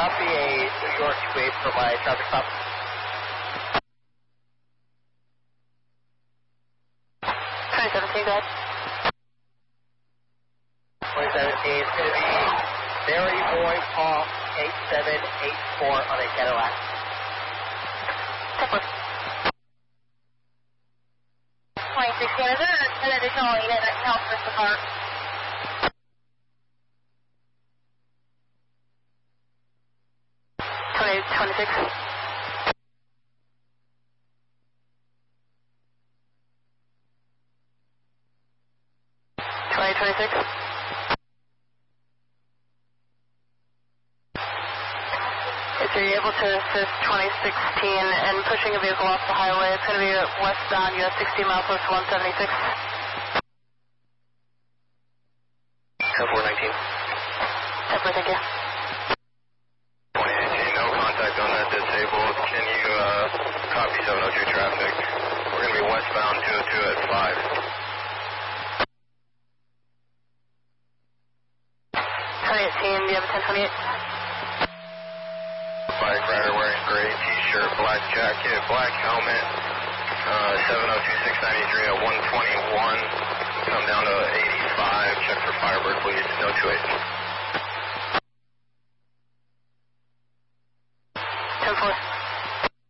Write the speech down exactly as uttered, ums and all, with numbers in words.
copy a New York two eight for my traffic stop. twenty seventeen, go ahead. twenty seventeen, it's going to be Mary Boy Paul eight seven eight four on a Cadillac. ten four. twenty sixteen, is there an additional unit that counts for the car? twenty twenty-six. twenty twenty-six. If you're able to assist twenty sixteen and pushing a vehicle off the highway, it's going to be westbound U S sixty miles west one seventy-six. ten four nineteen. ten four, thank you. twenty eighteen, no contact on that disabled. Can you uh, copy seven oh two traffic? We're going to be westbound two oh two at five. twenty eighteen, do you have a ten twenty-eight? Bike rider wearing gray t-shirt, black jacket, black helmet. Uh, seven oh two six ninety-three at one twenty-one. Come down to eighty-five. Check for Firebird, please. No two eight. ten four.